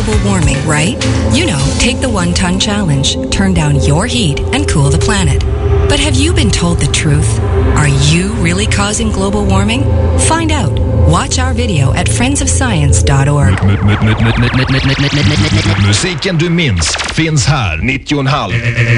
global warming, right? You know, take the 1 ton challenge, turn down your heat and cool the planet. But have you been told the truth? Are you really causing global warming? Find out. Watch our video at friendsofscience.org. Musiken du minns finns här 90,5.